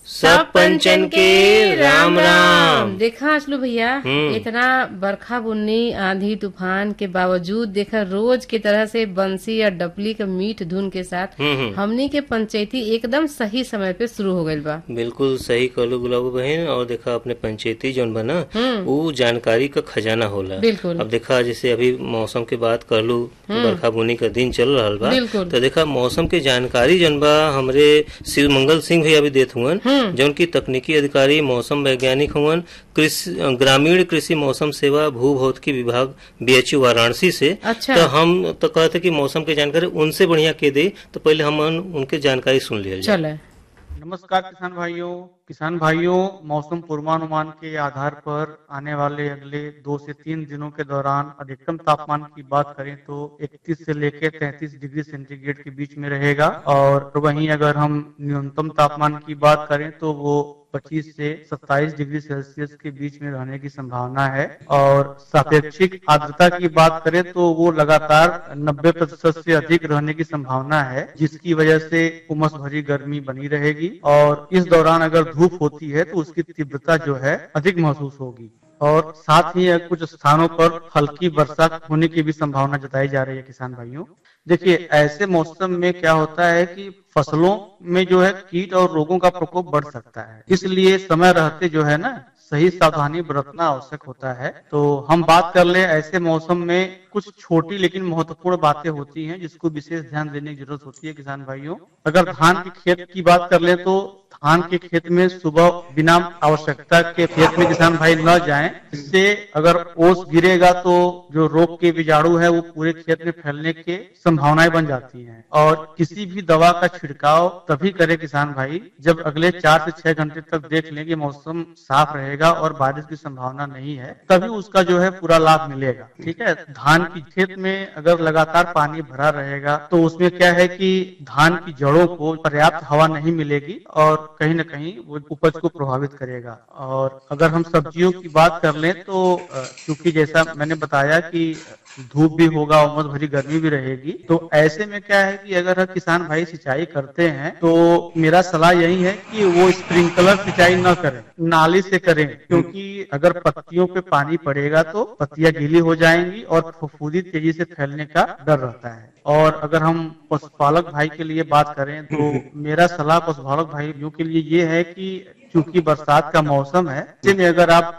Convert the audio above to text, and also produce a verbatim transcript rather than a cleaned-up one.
सब पंचन के राम राम। देखा असलू भैया, इतना बरखा बुन्नी आंधी तूफान के बावजूद देखा रोज की तरह से बंसी और डपली के मीठ धुन के साथ हमनी के पंचायती एकदम सही समय पे शुरू हो गईल बा। बिल्कुल सही कहलू गुलाबो बहन। और देखा अपने पंचायती जौन बना वो जानकारी का खजाना होला। बिल्कुल। अब देखा जैसे अभी मौसम के बात कर लू, बरखा बुनी का दिन चल रहा बा, तो देखा मौसम के जानकारी जौन बा हमरे शिव मंगल सिंह भैया भी देत हुवन, जौन की तकनीकी अधिकारी मौसम वैज्ञानिक हुवन, कृषि ग्रामीण कृषि मौसम सेवा भू भौतिकी विभाग बीएचयू वाराणसी से। अच्छा। तो हम तो कहते कि मौसम की जानकारी उनसे बढ़िया के दे, तो पहले हम उनके जानकारी सुन लिया जाए। चले। नमस्कार किसान भाइयों किसान भाइयों मौसम पूर्वानुमान के आधार पर आने वाले अगले दो से तीन दिनों के दौरान अधिकतम तापमान की बात करें तो इकतीस से लेकर तैंतीस डिग्री सेंटीग्रेड के बीच में रहेगा, और वहीं अगर हम न्यूनतम तापमान की बात करें तो वो पच्चीस से सत्ताईस डिग्री सेल्सियस के बीच में रहने की संभावना है। और सापेक्षिक आर्द्रता की बात करें तो वो लगातार नब्बे प्रतिशत से अधिक रहने की संभावना है, जिसकी वजह से उमस भरी गर्मी बनी रहेगी। और इस दौरान अगर धूप होती है तो उसकी तीव्रता जो है अधिक महसूस होगी, और साथ ही कुछ स्थानों पर हल्की वर्षा होने की भी संभावना जताई जा रही है। किसान भाइयों देखिए, ऐसे मौसम में क्या होता है कि फसलों में जो है कीट और रोगों का प्रकोप बढ़ सकता है, इसलिए समय रहते जो है ना सही सावधानी बरतना आवश्यक होता है। तो हम बात कर ले ऐसे मौसम में कुछ छोटी लेकिन महत्वपूर्ण बातें होती हैं जिसको विशेष ध्यान देने की जरूरत होती है। किसान भाइयों अगर धान के खेत की बात कर ले तो धान के खेत में सुबह बिना आवश्यकता के खेत में किसान भाई न जाएं, इससे अगर ओस गिरेगा तो जो रोग के बीजाणु है वो पूरे खेत में फैलने के संभावनाएं बन जाती हैं। और किसी भी दवा का छिड़काव तभी करे किसान भाई जब अगले चार से छह घंटे तक देख लें कि मौसम साफ रहेगा और बारिश की संभावना नहीं है, तभी उसका जो है पूरा लाभ मिलेगा। ठीक है, धान की खेत में अगर लगातार पानी भरा रहेगा तो उसमें क्या है कि धान की जड़ों को पर्याप्त हवा नहीं मिलेगी और कहीं न कहीं वो उपज को प्रभावित करेगा। और अगर हम सब्जियों की बात कर लें तो क्योंकि जैसा मैंने बताया कि धूप भी होगा, उमस भरी गर्मी भी रहेगी, तो ऐसे में क्या है कि अगर किसान भाई सिंचाई करते हैं तो मेरा सलाह यही है कि वो स्प्रिंकलर सिंचाई न करें, नाली से करें, क्योंकि अगर पत्तियों पे पानी पड़ेगा तो पत्तियां गीली हो जाएंगी और फफूंदी तेजी से फैलने का डर रहता है। और अगर हम पशुपालक भाई के लिए बात करें तो मेरा सलाह पशुपालक भाइयों के लिए ये है कि चूंकि बरसात का मौसम है, इसमें अगर आप